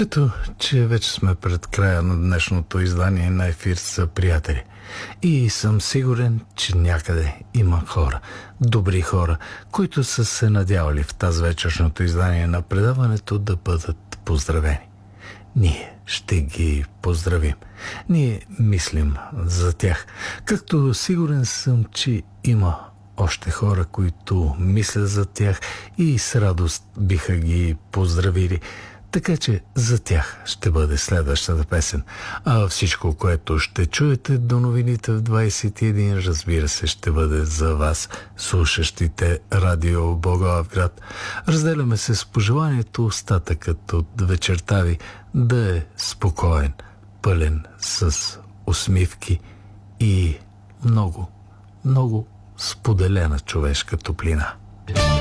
Ето, че вече сме пред края на днешното издание на Ефир са приятели. И съм сигурен, че някъде има хора, добри хора, които са се надявали в тази вечершното издание на предаването да бъдат поздравени. Ние ще ги поздравим. Ние мислим за тях. Както сигурен съм, че има още хора, които мислят за тях и с радост биха ги поздравили. Така че за тях ще бъде следващата песен. А всичко, което ще чуете до новините в 21, разбира се, ще бъде за вас, слушащите Радио Благоевград. Разделяме се с пожеланието остатъкът от вечерта ви да е спокоен, пълен с усмивки и много, много споделена човешка топлина.